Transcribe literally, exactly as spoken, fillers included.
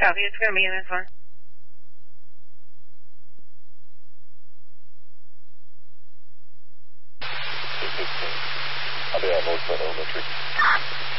Copy, it's going to be in this one. I'll be on Northwest Elementary.